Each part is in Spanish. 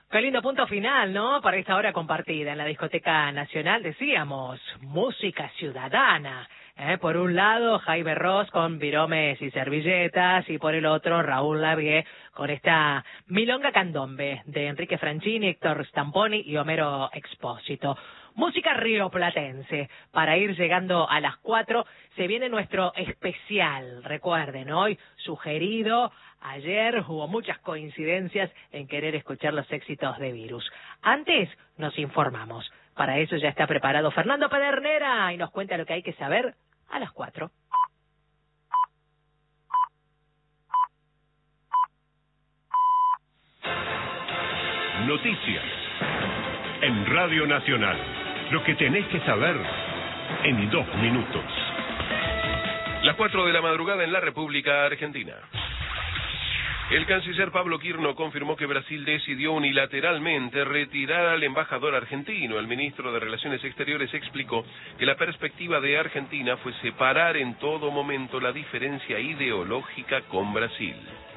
Qué lindo punto final, ¿no? Para esta hora compartida en la Discoteca Nacional, decíamos, música ciudadana. Por un lado, Jaime Ross con Viromes y Servilletas, y por el otro, Raúl Lavie con esta Milonga Candombe de Enrique Franchini, Héctor Stamponi y Homero Expósito. Música rioplatense. Para ir llegando a las 4, se viene nuestro especial. Recuerden, hoy sugerido. Ayer hubo muchas coincidencias en querer escuchar los éxitos de Virus. Antes nos informamos. Para eso ya está preparado Fernando Pedernera y nos cuenta lo que hay que saber a las 4. Noticias en Radio Nacional. Lo que tenés que saber en 2 minutos. Las 4 de la madrugada en la República Argentina. El canciller Pablo Quirno confirmó que Brasil decidió unilateralmente retirar al embajador argentino. El ministro de Relaciones Exteriores explicó que la perspectiva de Argentina fue separar en todo momento la diferencia ideológica con Brasil.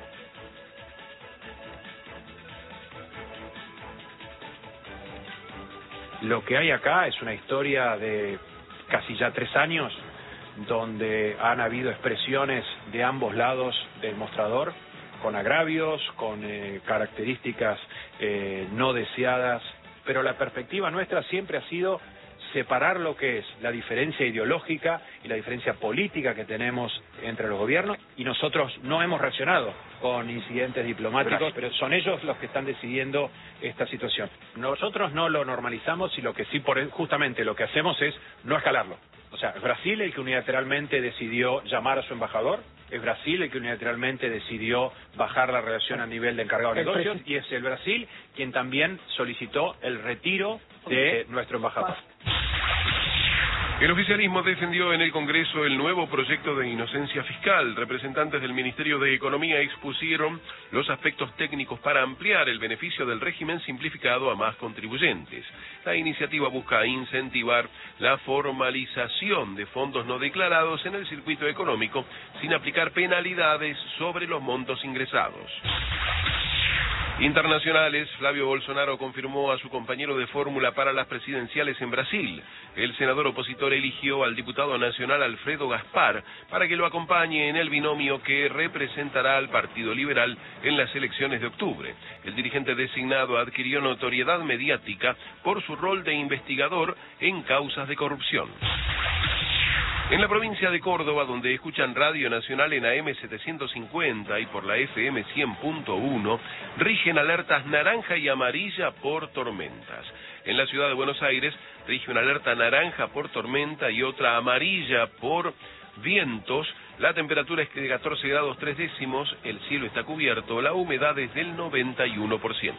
Lo que hay acá es una historia de casi ya 3 años, donde han habido expresiones de ambos lados del mostrador, con agravios, con características no deseadas, pero la perspectiva nuestra siempre ha sido separar lo que es la diferencia ideológica y la diferencia política que tenemos entre los gobiernos, y nosotros no hemos reaccionado con incidentes diplomáticos, pero son ellos los que están decidiendo esta situación. Nosotros no lo normalizamos y lo que sí, justamente lo que hacemos es no escalarlo. O sea, es Brasil el que unilateralmente decidió llamar a su embajador, es Brasil el que unilateralmente decidió bajar la relación a nivel de encargado de negocios, y es el Brasil quien también solicitó el retiro de nuestro embajador. El oficialismo defendió en el Congreso el nuevo proyecto de inocencia fiscal. Representantes del Ministerio de Economía expusieron los aspectos técnicos para ampliar el beneficio del régimen simplificado a más contribuyentes. La iniciativa busca incentivar la formalización de fondos no declarados en el circuito económico sin aplicar penalidades sobre los montos ingresados. Internacionales, Flavio Bolsonaro confirmó a su compañero de fórmula para las presidenciales en Brasil. El senador opositor eligió al diputado nacional Alfredo Gaspar para que lo acompañe en el binomio que representará al Partido Liberal en las elecciones de octubre. El dirigente designado adquirió notoriedad mediática por su rol de investigador en causas de corrupción. En la provincia de Córdoba, donde escuchan Radio Nacional en AM 750 y por la FM 100.1, rigen alertas naranja y amarilla por tormentas. En la ciudad de Buenos Aires rige una alerta naranja por tormenta y otra amarilla por vientos. La temperatura es de 14 grados 3 décimos, el cielo está cubierto, la humedad es del 91%.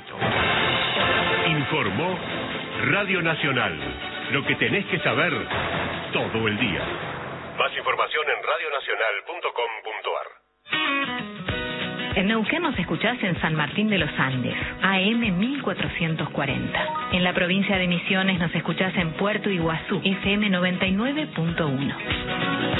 Informó Radio Nacional. Lo que tenés que saber todo el día. Más información en radionacional.com.ar. En Neuquén nos escuchás en San Martín de los Andes, AM 1440. En la provincia de Misiones nos escuchás en Puerto Iguazú, FM 99.1.